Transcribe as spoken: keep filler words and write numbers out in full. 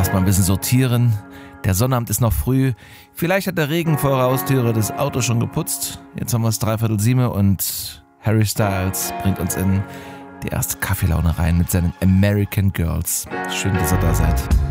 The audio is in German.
Erstmal ein bisschen sortieren. Der Sonnabend ist noch früh. Vielleicht hat der Regen vor der Haustüre das Auto schon geputzt. Jetzt haben wir es dreiviertel sieben und Harry Styles bringt uns in die erste Kaffeelaune rein mit seinen American Girls. Schön, dass ihr da seid.